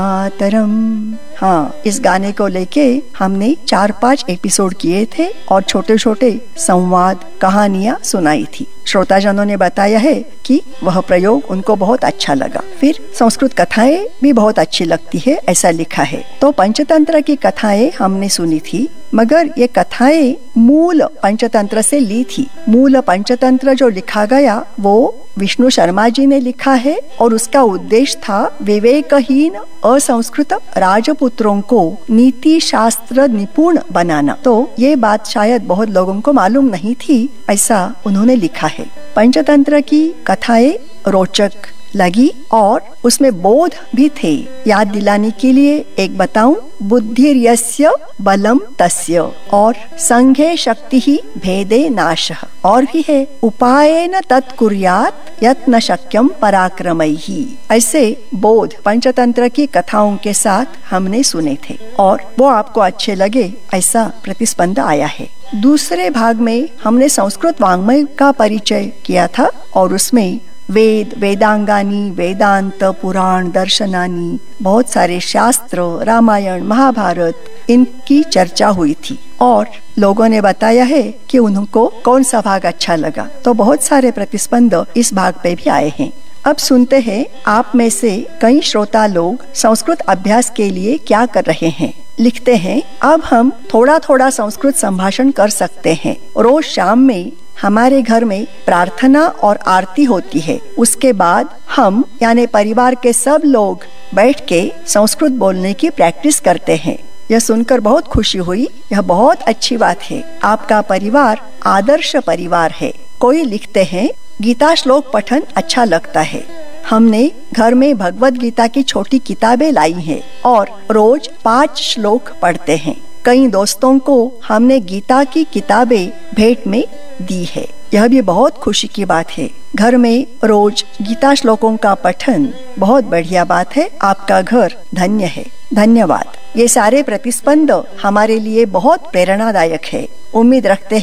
मातरम। हाँ, इस गाने को लेके हमने 4-5 एपिसोड किए थे और छोटे छोटे संवाद कहानियाँ सुनाई थी। श्रोताजनों ने बताया है कि वह प्रयोग उनको बहुत अच्छा लगा। फिर संस्कृत कथाएं भी बहुत अच्छी लगती है, ऐसा लिखा है। तो पंचतंत्र की कथाएं हमने सुनी थी, मगर ये कथाएं मूल पंचतंत्र से ली थी। मूल पंचतंत्र जो लिखा गया वो विष्णु शर्मा जी ने लिखा है और उसका उद्देश्य था विवेकहीन असंस्कृत राजपुत्रों को नीति शास्त्र निपुण बनाना। तो ये बात शायद बहुत लोगों को मालूम नहीं थी, ऐसा उन्होंने लिखा है। पंचतंत्र की कथाएं रोचक लगी और उसमें बोध भी थे। याद दिलाने के लिए एक बताऊं, बुद्धिर्यस्य बलम तस्य और संघे शक्ति ही भेदे नाशः। और भी है, उपायेन तत्कुर्यात् यत्न शक्यम पराक्रमैहि। ऐसे बोध पंचतंत्र की कथाओं के साथ हमने सुने थे और वो आपको अच्छे लगे, ऐसा प्रतिस्पंद आया है। दूसरे भाग में हमने संस्कृत वाङ्मय का परिचय किया था और उसमें वेद, वेदांगानी, वेदांत, पुराण, दर्शनानी, बहुत सारे शास्त्र, रामायण, महाभारत, इनकी चर्चा हुई थी और लोगों ने बताया है कि उनको कौन सा भाग अच्छा लगा। तो बहुत सारे प्रतिस्पंद इस भाग पे भी आए हैं। अब सुनते हैं आप में से कई श्रोता लोग संस्कृत अभ्यास के लिए क्या कर रहे हैं। लिखते हैं, अब हम थोड़ा थोड़ा संस्कृत संभाषण कर सकते हैं। रोज शाम में हमारे घर में प्रार्थना और आरती होती है। उसके बाद हम यानी परिवार के सब लोग बैठ के संस्कृत बोलने की प्रैक्टिस करते हैं। यह सुनकर बहुत खुशी हुई। यह बहुत अच्छी बात है। आपका परिवार आदर्श परिवार है। कोई लिखते हैं, गीता श्लोक पठन अच्छा लगता है। हमने घर में भगवत गीता की छोटी किताबें लाई हैं और रोज 5 श्लोक पढ़ते हैं। कई दोस्तों को हमने गीता की किताबें भेंट में दी है। यह भी बहुत खुशी की बात है। घर में रोज गीता श्लोकों का पठन बहुत बढ़िया बात है। आपका घर धन्य है। धन्यवाद। ये सारे प्रतिस्पंद हमारे लिए बहुत प्रेरणादायक है। उम्मीद रखते हैं